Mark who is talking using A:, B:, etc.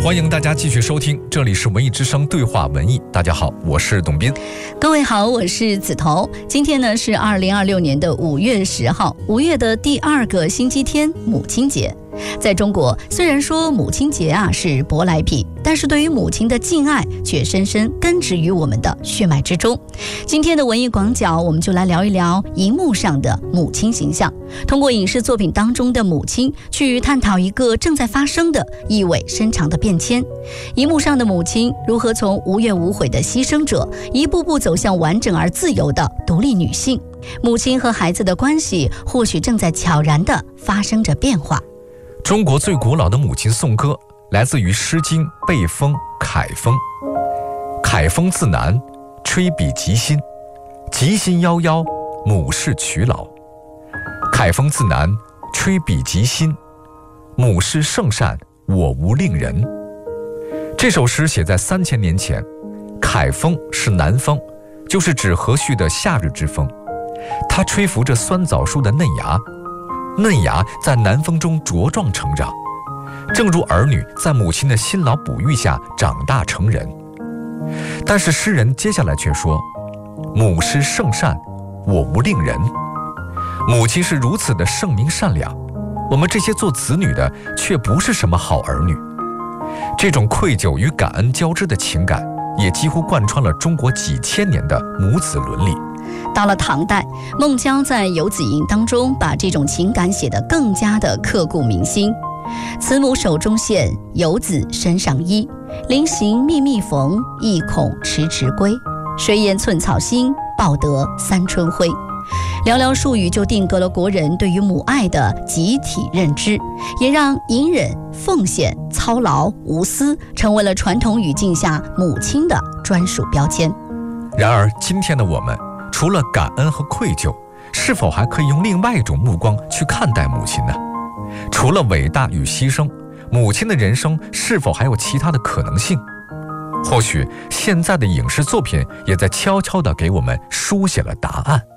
A: 欢迎大家继续收听，这里是文艺之声对话文艺。大家好，我是董斌。
B: 各位好，我是子彤。今天呢是2026年的5月10号，5月的第2个星期天，母亲节。在中国，虽然说母亲节是舶来品，但是对于母亲的敬爱却深深根植于我们的血脉之中。今天的文艺广角，我们就来聊一聊荧幕上的母亲形象，通过影视作品当中的母亲，去探讨一个正在发生的意味深长的变迁。荧幕上的母亲如何从无怨无悔的牺牲者，一步步走向完整而自由的独立女性。母亲和孩子的关系或许正在悄然地发生着变化。
A: 中国最古老的母亲颂歌来自于《诗经·背风·凯风》。凯风自南，吹笔疾辛，疾辛夭夭，母氏娶老。凯风自南，吹笔疾辛，母氏圣善，我无令人。这首诗写在3000年前，凯风是南风，就是指和煦的夏日之风，它吹拂着酸枣树的嫩芽，嫩芽在南风中茁壮成长，正如儿女在母亲的辛劳哺育下长大成人。但是诗人接下来却说，母是圣善，我无令人。母亲是如此的圣明善良，我们这些做子女的却不是什么好儿女。这种愧疚与感恩交织的情感，也几乎贯穿了中国几千年的母子伦理。
B: 到了唐代，孟郊在《游子吟》当中把这种情感写得更加的刻骨铭心。慈母手中线，游子身上衣。临行密密缝，意恐迟迟归。谁言寸草心，报得三春晖。寥寥数语就定格了国人对于母爱的集体认知，也让隐忍、奉献、操劳、无私成为了传统语境下母亲的专属标签。
A: 然而今天的我们，除了感恩和愧疚，是否还可以用另外一种目光去看待母亲呢？除了伟大与牺牲，母亲的人生是否还有其他的可能性？或许现在的影视作品也在悄悄地给我们书写了答案。